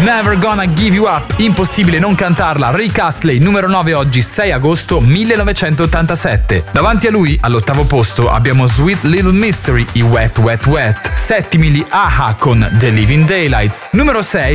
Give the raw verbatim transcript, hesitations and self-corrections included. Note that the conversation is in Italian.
Never Gonna Give You Up, impossibile non cantarla. Rick Astley, numero nove oggi, sei agosto millenovecentottantasette. Davanti a lui, all'ottavo posto, abbiamo Sweet Little Mystery, i Wet Wet Wet. Settimi gli A H A con The Living Daylights. Numero sei